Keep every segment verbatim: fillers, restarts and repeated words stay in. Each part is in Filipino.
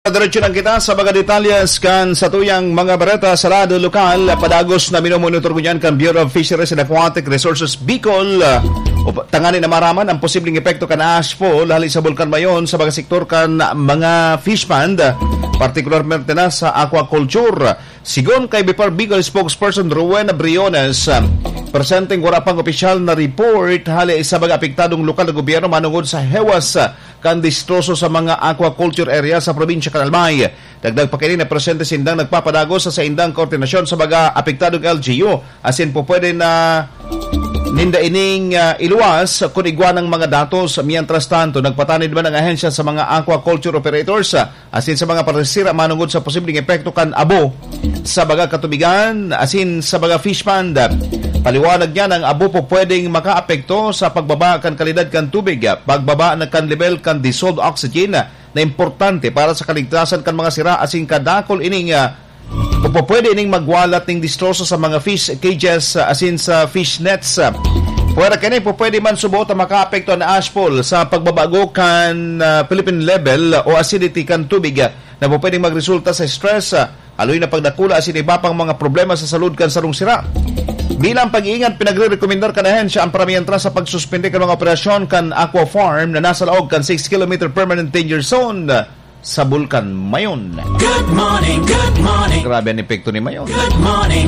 Diretso lang kita sa mga detalyes kan sa tuyang mga bareta sa lado lokal. Padagos na minumonitor ko niyan kan Bureau of Fisheries and Aquatic Resources Bicol. O tangani na maraman ang posibleng epekto kan ashfall hali sa Bulkan Mayon sa mga sektor kan mga fish pond, partikularmente na sa aquaculture. Sigon kay Bipar Bicol spokesperson Rowena Briones, presenting wala pang opisyal na report hali sa mga apektadong lokal na gobyerno manungod sa hewas kan distroso sa mga aquaculture area sa probinsya kan Albay. Dagdag pa kini na presente sindang nagpapadagos sa sa indang koordinasyon sa mga apektadong L G U. Asin po pwede na ninda ining uh, iluwas kung igwanang mga datos. Mientras tanto, nagpatanid ba ng ahensya sa mga aquaculture operators uh, asin sa mga paresira manungod sa posibleng epekto kan abo sa mga katubigan asin sa mga fish pond. Paliwanag niya ng abo po pwedeng makaapekto sa pagbaba kan kalidad kan tubig, pagbaba ng kan level kan dissolved oxygen na importante para sa kaligtasan kan mga sira asin kadakol ining uh, po pwede ining magwalat ning distroso sa mga fish cages uh, asin sa fish nets. Pwera kini po pwede man subuot na makaapekto na ashfall sa pagbabago kan uh, Philippine level uh, o acidity kan tubig uh, na po pwedeng magresulta sa stress, uh, aloy na pagdakula asin iba pang mga problema sa salud kan sarong sira. Bilang pag-iingat, pinagre-rekomendar kan ahensya ang paramiyantra sa pagsuspende kan mga operasyon kan aqua farm na nasa laog kan six kilometer permanent danger zone uh, sa Bulkan Mayon. Good morning, good morning. Grabe ang epekto ni Mayon. Good morning.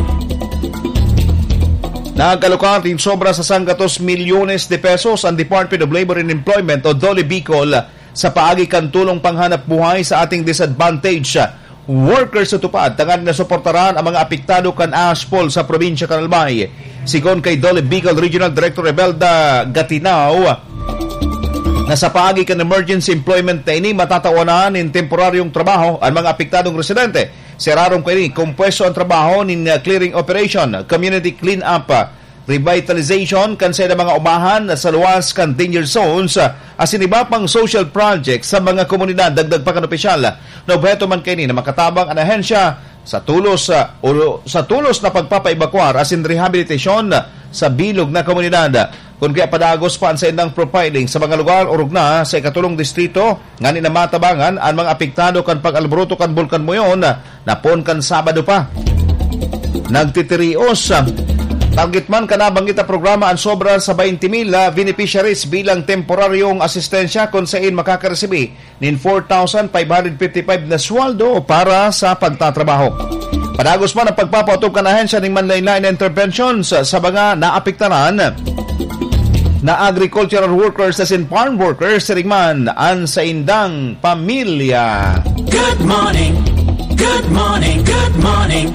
Nagkalukang ting sobra sa sanggatos milyones de pesos ang Department of Labor and Employment o D O L E Bicol sa paagi kan tulong panghanap buhay sa ating disadvantage workers sa tupad. Tangan na suportaran ang mga apektado kan ashfall sa probinsya kan Albay. Sigon kay D O L E Bicol Regional Director Rebelda Gatinaw, na sa paagi kan emergency employment na ini matatawanan in temporaryong trabaho ang mga apektadong residente. Sirarong ko ini kumpuesto ang trabaho nin clearing operation, community clean up, revitalization kan sa mga umahan sa luwas kan danger zones asin iba pang social projects sa mga komunidad. Dagdag pa kan opisyal na objeto man kini na makatabang ang ahensya sa tulos uh, o sa tulos na pagpapaibakwar asin rehabilitation sa bilog na komunidad. Kung kaya padagos pa sa indang profiling sa mga lugar o rugna sa ikatulong distrito ngani na matabangan ang mga apektado kan pag-alboroto kan Bulkan Mayon na pon kan Sabado pa. Nagtitirios target man ka nabanggit na programa ang sobra sa twenty mil beneficiaries bilang temporaryong asistensya kung saan makakaresibi nin four thousand five hundred fifty-five na sweldo para sa pagtatrabaho. Padagos man ang pagpapautob kan ahensya ng manlain-lain interventions sa mga naapektaran na agricultural workers as in farm workers ringman an sa indang pamilya. Good morning. Good morning. Good morning.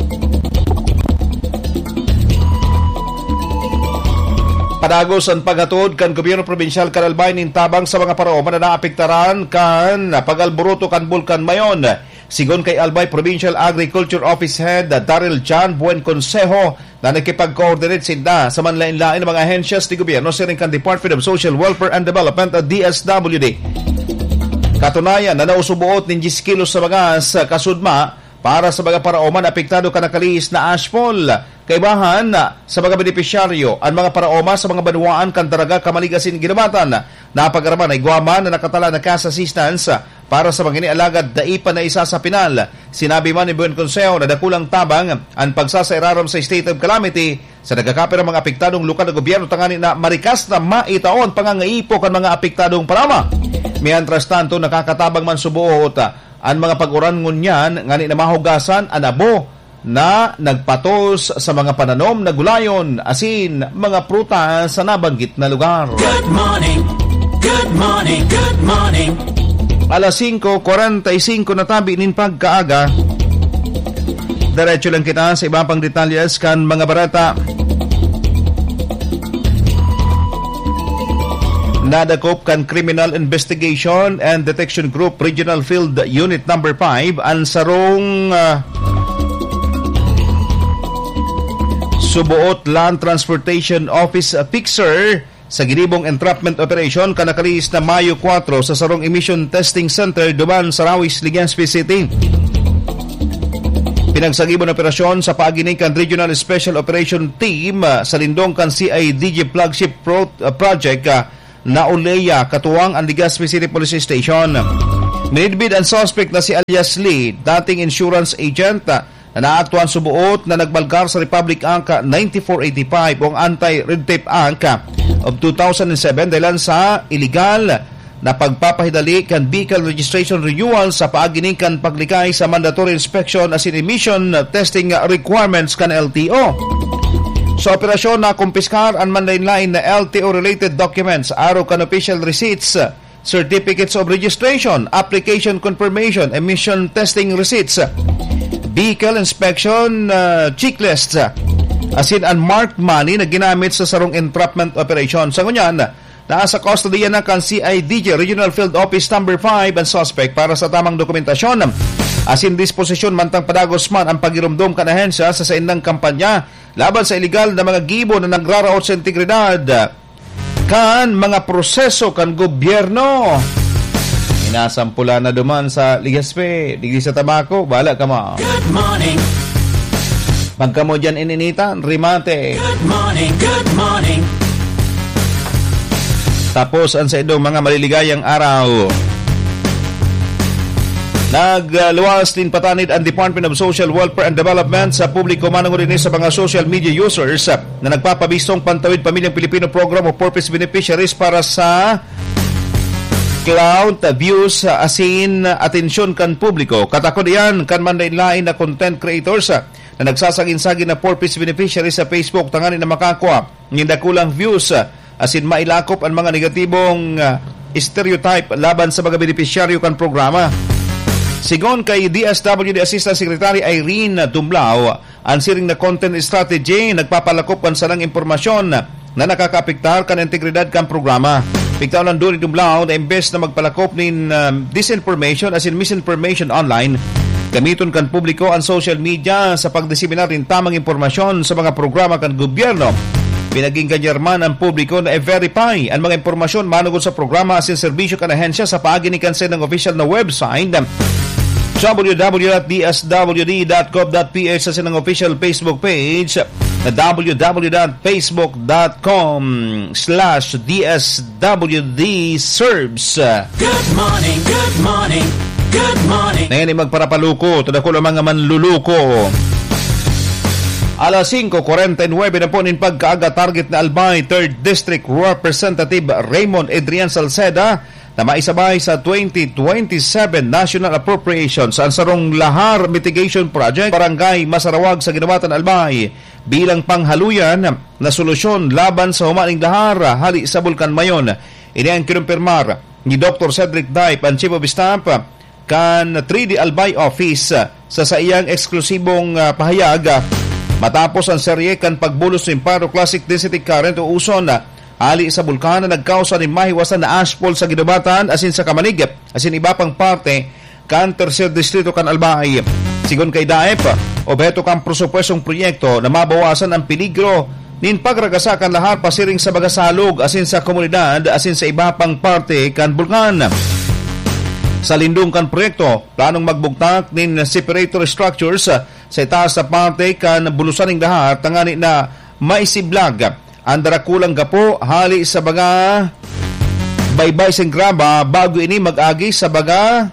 Padagos ang paghatod kan gobyerno probinsyal kan Albay nin tabang sa mga paraoma na naapektaran kan pagalburuto kan Bulkan Mayon. Sigon kay Albay Provincial Agriculture Office Head Daryl John Buen Consejo na nakipag-coordinate sinda sa manlain-lain ng mga ahensyas ni gobyerno siring kan Department of Social Welfare and Development at D S W D. Katunayan na nausubuot nin ten kilos sa mga sa kasudma para sa mga paraoma na apektado ka nakalis na ashfall. Kaibahan sa mga benepisyaryo ang mga paraoma sa mga banwaan kan Taraga, Kamaligasin, Ginabatan. Napagaraman ay guaman na nakatala na cash assistance para sa mga inialagad daipa na isa sa pinal. Sinabi man ni Buen Consejo na dakulang tabang ang pagsasairaram sa state of calamity sa nagakapir ang mga apektadong lokal na gobyerno tangani na marikas na maitaon pangangaipo kan mga apektadong paraoma. Mientras tanto, nakakatabang man subuot ang mga pag-uran ngunyan ngani na mahugasan ang abo na nagpatos sa mga pananom na gulayon asin mga prutas sa nabanggit na lugar. Good morning. Good morning. Good morning. Alas cinco forty-five na tabi nin pagkaaga. Diretso lang kita sa iba pang detalyes kan mga barata. Nadakop kan Criminal Investigation and Detection Group Regional Field Unit number five ang sarong uh, subuot Land Transportation Office uh, Fixer sa ginibong entrapment operation kanakalis na Mayo four sa sarong Emission Testing Center Duman, Sarawis, Legazpi City. Pinagsagibon operasyon sa paagining kan Regional Special Operation Team uh, sa lindong kan C I D G Flagship Pro, uh, Project uh, na Uleya katuwang ang Legazpi City Police Station. Minidbid ang suspect na si alias Lee, dating insurance agent na naaktuhan subuot na nagbalgar sa Republic Act ninety-four eighty-five o ang Anti-Red Tape Act of two thousand seven dahil sa illegal na pagpapahidali kan vehicle registration renewal sa paagining kan paglikay sa mandatory inspection as in emission testing requirements kan L T O. Sa operasyon na kumpiskar ang manlain-lain na L T O-related documents, araw kan official receipts, certificates of registration, application confirmation, emission testing receipts, vehicle inspection uh, checklists, as in unmarked money na ginamit sa sarong entrapment operation. Sa ngunyan, nasa custody na kan C I D J Regional Field Office number five ang suspect para sa tamang dokumentasyon. As in disposisyon mantang padagos man ang pagirumdom kan ahensya sa saindang kampanya laban sa illegal na mga gibo na nagraraot sa integridad kan mga proseso kan gobyerno. Inasampula na duman sa Ligaspe, digdi sa tabako, bala ka mo. Good morning. Pagka mo dyan ininitan, rimate. Good morning. Good morning. Tapos ang sa idong mga maliligayang araw. Nagluwas din patanid ang Department of Social Welfare and Development sa publiko manungo din sa mga social media users na nagpapabistong Pantawid Pamilyang Pilipino Program o Purpose Beneficiaries para sa cloud views asin atensyon kan publiko. Katakod iyan kan mandainlain na content creators na nagsasagin-sagin na Purpose Beneficiaries sa Facebook tanganin na makakuha ng dakulang views asin mailakop ang mga negatibong uh, stereotype laban sa mga benepisyaryo kan programa. Sigon kay D S W D Assistant Secretary Irene Dumlao, ang siring na content strategy nagpapalakop kan salang impormasyon na nakakapiktar kan integridad kan programa. Piktaw lang doon ni Dumlao na imbes na magpalakop nin um, disinformation as in misinformation online, gamiton kan publiko ang social media sa pagdiseminar rin tamang impormasyon sa mga programa kan gobyerno. Pinaging kanyarman ang publiko na i-verify ang mga impormasyon manugod sa programa asin serbisyo kan ahensya sa paaginikan sa ng official na website w w w dot d s w d dot gov dot p h sa ng official Facebook page na w w w dot facebook dot com slash d s w d serbs. Good morning. Good morning. Good morning. Ngayon ay magparapaluko, tadako ng mga manluluko. Alas singko forty-nine na po nin pagkaaga target na Albay third District Representative Raymond Adrian Salceda na maisabay sa twenty twenty-seven National Appropriations ang sarong Lahar Mitigation Project Barangay Masarawag sa Ginawatan Albay bilang panghaluyan na solusyon laban sa humaning lahar hali sa Bulkan Mayon. Ini ang kinumpirmar ni Doctor Cedric Daip, ang Chief of Staff kan three D Albay Office sa sa iyang eksklusibong uh, pahayag matapos ang serye kan pagbulos ng Pyroclastic Density Current o uson na ali sa bulkan na nagkausa ng mahiwasan na ashfall sa Ginobatan asin sa Kamanig asin iba pang parte kan tercer distrito kan Albay. Sigon kay Daep, obeto kan prosupwestong proyekto na mabawasan ang peligro nin pagragasa kan lahar pasiring sa bagasalog asin sa komunidad asin sa iba pang parte kan bulkan. Sa lindong kan proyekto, planong magbugtak nin separator structures sa itaas sa parte kan bulusan ng lahar tangani na maisiblag ang darakulang gapo hali sa baga baybay sing graba bago ini mag-agi sa baga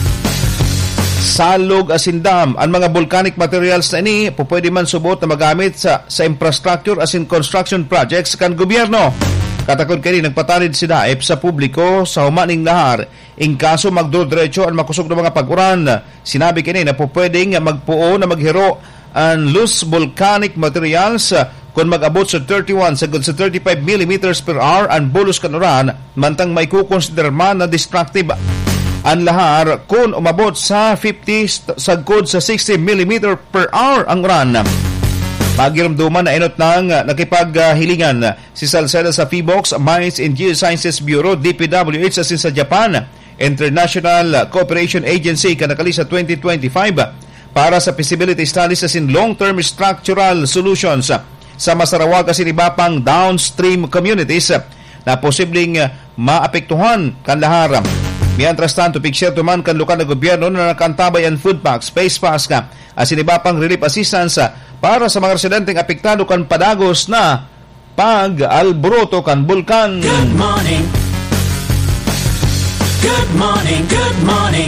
salog asin dam. Ang mga volcanic materials na ini pupwede man subot na magamit sa, sa infrastructure asin construction projects kan gobyerno. Katakod kini nagpatanid si Daep sa publiko sa humaning lahar in kaso magdodiretso ang makusog ng mga pag-uran. Sinabi kini na pupwedeng magpuo na maghiro ang loose volcanic materials kung mag-abot sa thirty-one sagod sa thirty-five millimeters per hour ang bulos kanuran mantang may kukonsider man na destructive ang lahar kung umabot sa fifty sagod sa sixty millimeter per hour ang uran. Pagiramduman na inot ng nakipaghilingan si Salceda sa P B O X, Mines and Geosciences Bureau, D P W H asin sa Japan International Cooperation Agency kanakali sa twenty twenty-five para sa feasibility studies asin long-term structural solutions sa Masarawag asin iba pang downstream communities na posibleng maapektuhan kan lahar. Mientras tanto, picture man kan lokal na gobyerno na nakantabay ang food packs, face mask asin iba pang relief assistance para sa mga residenteng apektado kan padagos na pag-alboroto kan bulkan. Good morning. Good morning, good morning.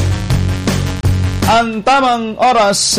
Ang tamang oras,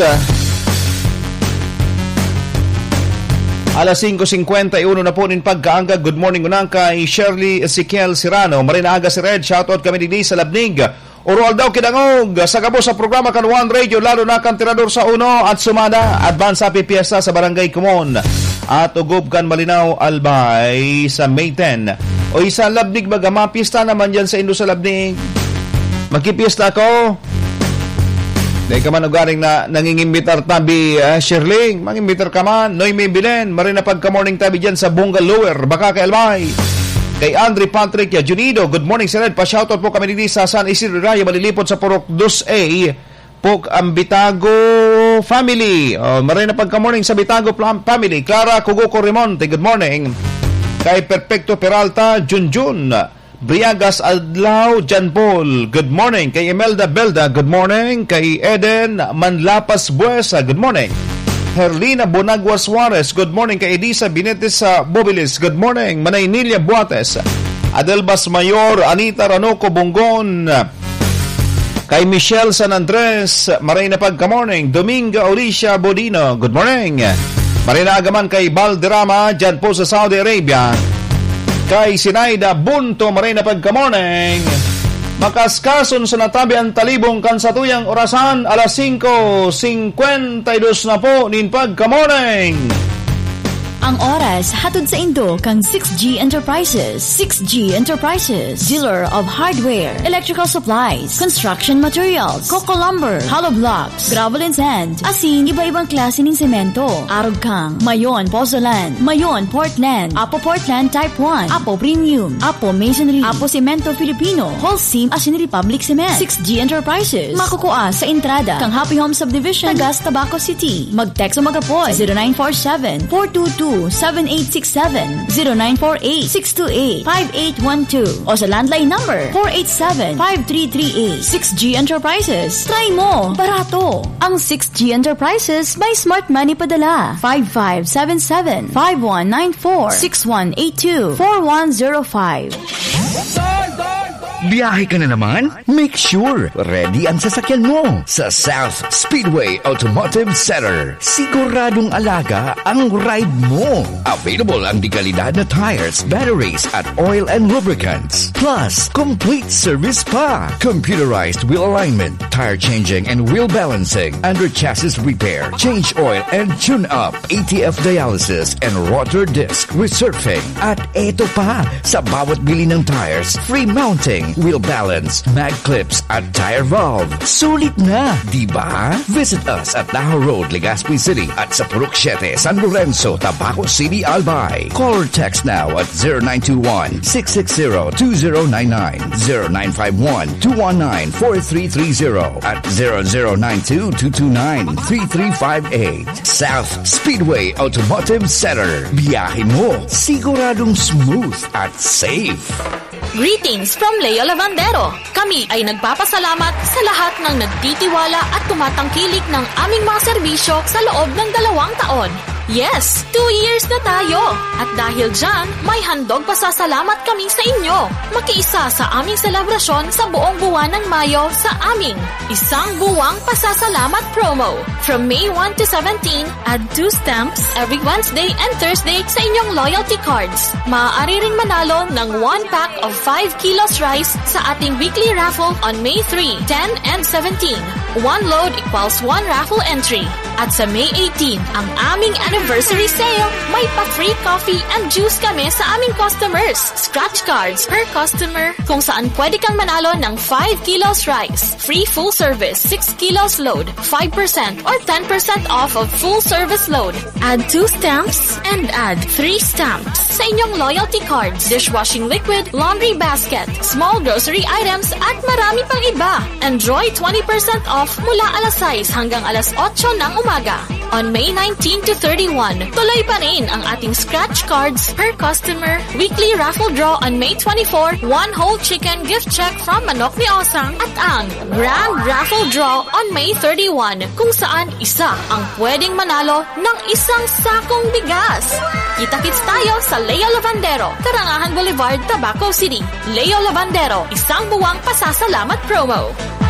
alas singko singkwenta y uno na po nin pagkaangga. Good morning unang kay Shirley Ezekiel Sirano. Marinaga si Red. Shoutout kami din sa Labnig. Oral daw kinangog sa kabo sa programa kan One Radio, lalo na kan Tirador sa Uno at Sumada. Advance Happy Fiesta sa Barangay Kumon. At ugob kan Malinaw Albay sa May tenth. O isa Labnig magama pista naman dyan sa Indo sa Labnig. Magkipista ko. Dahil ka man ugaring na nangingimbitar tabi uh, Shirley. Mangimbitar ka man. Noy may bilen. Marina pagka-morning tabi dyan sa Bunga Lower. Baka kay Albay. Kay Andre Patrick Junido, good morning sir. Pa-shoutout po kami dito sa San Isidro Raya, malilipot sa Purok two A, Pok ang Bitago family. Oh, maray na pagka-morning sa Bitago family. Clara Cuguco Remonte, good morning. Kay Perfecto Peralta Junjun, Briagas Adlaw Jan Paul, good morning. Kay Imelda Belda, good morning. Kay Eden Manlapas Buesa, good morning. Herlina Bonagua Suarez, good morning. Kay Edisa Binetes sa Bobilis, good morning. Manay Nilia Buates, Adelbas Mayor, Anita Ranoco Bongon, kay Michelle San Andres, Marina Pagka-morning. Dominga Alicia Bodino, good morning. Marina Agaman kay Balderrama, dyan po sa Saudi Arabia. Kay Sinaida Bunto, Marina Pagka-morning. Makaskason sa natabi ang talibong kan sa tuyang orasan, alas singko singkwenta y dos na po nin pagka-morning. Ang oras hatod sa Indo kang six G Enterprises. six G Enterprises, dealer of hardware, electrical supplies, construction materials, coco lumber, hollow blocks, gravel and sand, asin iba-ibang klase ng semento. Arog kang Mayon Pozzolan, Mayon Portland, Apo Portland Type one, Apo Premium, Apo Masonry, Apo Cemento Filipino, Holcim asin Republic Cement. six G Enterprises, makukuha sa entrada kang Happy Home Subdivision, Tagas, Tabaco City. Mag-text o mag-apoy zero nine four seven, four two two, seven eight six seven, zero nine four eight, six two eight, five eight one two o sa landline number four eight seven, five three three eight. six G Enterprises, try mo, barato. Ang six G Enterprises may smart money padala. Five five seven seven, five one nine four, six one eight two, four one zero five. Biyahe ka na naman? Make sure ready ang sasakyan mo sa South Speedway Automotive Center. Siguradong alaga ang ride mo. Available ang dekalidad na tires, batteries at oil and lubricants. Plus, complete service pa. Computerized wheel alignment, tire changing and wheel balancing, under chassis repair, change oil and tune up, A T F dialysis and rotor disc resurfacing. At eto pa, sa bawat bili ng tires, free mounting, wheel balance, mag clips at tire valve. Sulit na, di ba? Visit us at Tahoe Road, Legazpi City at sa Purok seven, San Lorenzo, Tabaco City, Albay. Call or text now at zero nine two one, six six zero, two zero nine nine, zero nine five one, two one nine, four three three zero at zero zero nine two, two two nine, three three five eight. South Speedway Automotive Center. Biyahe mo, siguradong smooth at safe. Greetings from Leo Lavandero. Kami ay nagpapasalamat sa lahat ng nagtitiwala at tumatangkilik ng aming mga serbisyo sa loob ng dalawang taon. Yes, two years na tayo. At dahil dyan, may handog pasasalamat kami sa inyo. Makiisa sa aming selebrasyon sa buong buwan ng Mayo sa aming Isang Buwang Pasasalamat promo. From May one to seventeen, add two stamps every Wednesday and Thursday sa inyong loyalty cards. Maaari ring manalo ng one pack of five kilos rice sa ating weekly raffle on May three, ten, and seventeen. One load equals one raffle entry. At sa May eighteen, ang aming anniversary sale, may pa-free coffee and juice kami sa aming customers. Scratch cards per customer kung saan pwede kang manalo ng five kilos rice, free full service six kilos load, five percent or ten percent off of full service load. Add two stamps and add three stamps sa inyong loyalty cards, dishwashing liquid, laundry basket, small grocery items at marami pang iba. Enjoy twenty percent off mula alas sais hanggang alas otso ng umaga. on May nineteenth to thirty-first. Tuloy pa rin ang ating scratch cards per customer, weekly raffle draw on May twenty-fourth, one whole chicken gift check from Manok ni Osang, at ang grand raffle draw on May thirty-first, kung saan isa ang pwedeng manalo ng isang sakong bigas. Kita-kits tayo sa Leo Lavandero, Karangahan Boulevard, Tabaco City. Leo Lavandero, isang buwang pasasalamat promo.